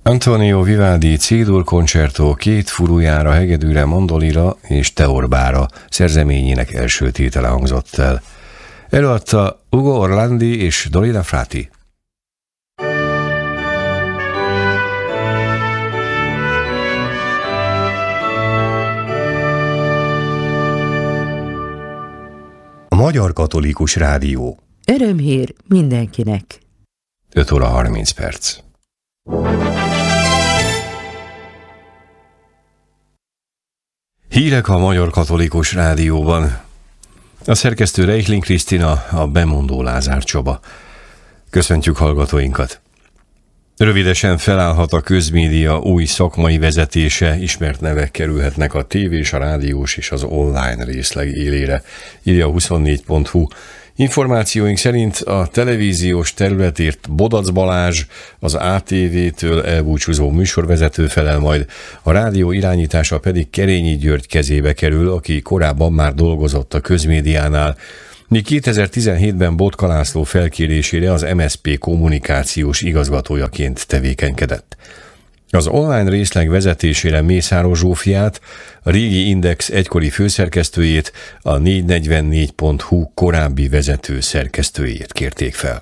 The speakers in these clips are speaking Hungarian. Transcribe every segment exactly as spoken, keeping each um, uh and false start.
Antonio Vivaldi C-dur koncertó két furujára, hegedűre, mandolira és teorbára szerzeményének első tétele hangzott el. Előadta Ugo Orlandi és Dorina Frati. A Magyar Katolikus Rádió. Örömhír mindenkinek. öt óra harminc perc. Hírek a Magyar Katolikus Rádióban. A szerkesztő Reichling Krisztina, a bemondó Lázár Csaba. Köszöntjük hallgatóinkat! Rövidesen felállhat a közmédia új szakmai vezetése, ismert nevek kerülhetnek a tévés, a rádiós és az online részleg élére, írja a huszonnégy pont hu. Információink szerint a televíziós területért Bodac Balázs, az á té vé-től elbúcsúzó műsorvezető felel majd, a rádió irányítása pedig Kerényi György kezébe kerül, aki korábban már dolgozott a közmédiánál, míg kétezer-tizenhétben Botka László felkérésére az em es zé pé kommunikációs igazgatójaként tevékenykedett. Az online részleg vezetésére Mészáros Zsófiát, a régi Index egykori főszerkesztőjét, a négyszáznegyvennégy pont hu korábbi vezető szerkesztőjét kérték fel.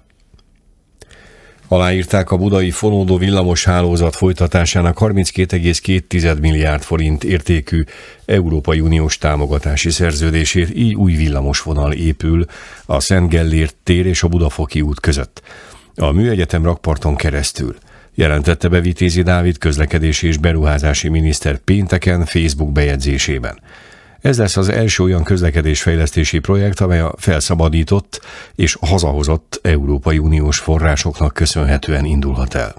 Aláírták a budai fonódó villamos hálózat folytatásának harminckét egész két milliárd forint értékű Európai Uniós támogatási szerződését, így új villamosvonal épül a Szent Gellért tér és a Budafoki út között, a Műegyetem rakparton keresztül, jelentette be Vitézi Dávid közlekedési és beruházási miniszter pénteken Facebook bejegyzésében. Ez lesz az első olyan közlekedésfejlesztési projekt, amely a felszabadított és hazahozott Európai Uniós forrásoknak köszönhetően indulhat el.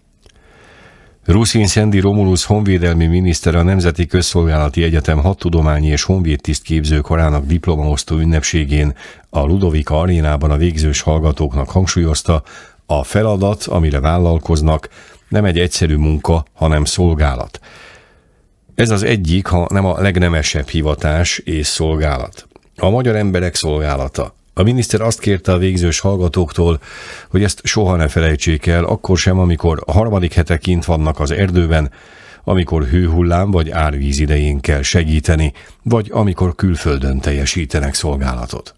Ruszin Szendi Romulus honvédelmi miniszter a Nemzeti Közszolgálati Egyetem hadtudományi és honvédtisztképző karának diplomaosztó ünnepségén a Ludovika arénában a végzős hallgatóknak hangsúlyozta, a feladat, amire vállalkoznak, nem egy egyszerű munka, hanem szolgálat. Ez az egyik, ha nem a legnemesebb hivatás és szolgálat. A magyar emberek szolgálata. A miniszter azt kérte a végzős hallgatóktól, hogy ezt soha ne felejtsék el, akkor sem, amikor a harmadik hete kint vannak az erdőben, amikor hőhullám vagy árvíz idején kell segíteni, vagy amikor külföldön teljesítenek szolgálatot.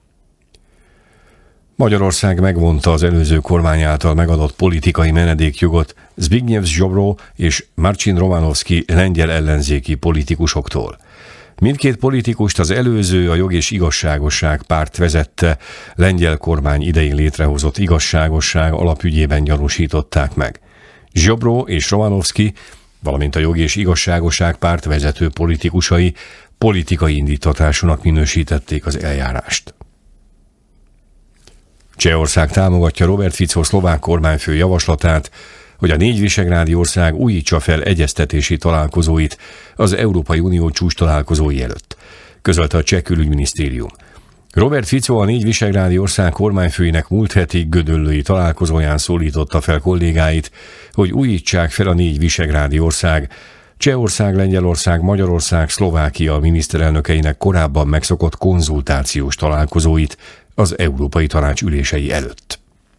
Magyarország megvonta az előző kormány által megadott politikai menedékjogot Zbigniew Ziobro és Marcin Romanowski lengyel ellenzéki politikusoktól. Mindkét politikust az előző, a Jog és Igazságosság párt vezette lengyel kormány idején létrehozott igazságosság alapügyében gyanúsították meg. Ziobro és Romanowski, valamint a Jog és Igazságosság párt vezető politikusai politikai indítatásúnak minősítették az eljárást. Csehország támogatja Robert Fico szlovák kormányfő javaslatát, hogy a négy visegrádi ország újítsa fel egyeztetési találkozóit az Európai Unió csúcs találkozói előtt, közölte a cseh külügyminisztérium. Robert Fico a négy visegrádi ország kormányfőinek múlt heti gödöllői találkozóján szólította fel kollégáit, hogy újítsák fel a négy visegrádi ország, Csehország, Lengyelország, Magyarország, Szlovákia miniszterelnökeinek korábban megszokott konzultációs találkozóit az Európai Tanács ülései előtt.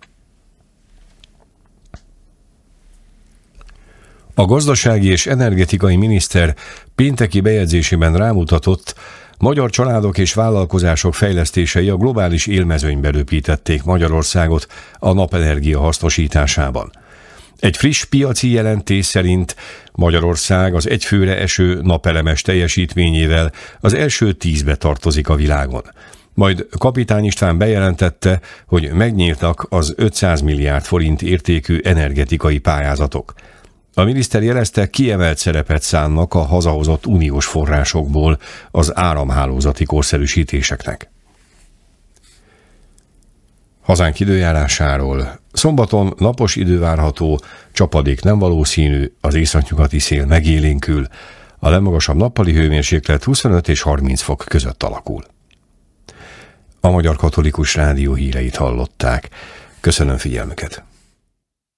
A gazdasági és energetikai miniszter pénteki bejegyzésében rámutatott, magyar családok és vállalkozások fejlesztései a globális élmezőnybe röpítették Magyarországot a napenergia hasznosításában. Egy friss piaci jelentés szerint Magyarország az egyfőre eső napelemes teljesítményével az első tízbe tartozik a világon. Majd Kapitány István bejelentette, hogy megnyíltak az ötszáz milliárd forint értékű energetikai pályázatok. A miniszter jelezte, kiemelt szerepet szánnak a hazahozott uniós forrásokból az áramhálózati korszerűsítéseknek. Hazánk időjárásáról. Szombaton napos idő várható, csapadék nem valószínű, az északnyugati szél megélénkül, a legmagasabb nappali hőmérséklet huszonöt és harminc fok között alakul. A Magyar Katolikus Rádió híreit hallották. Köszönöm figyelmüket!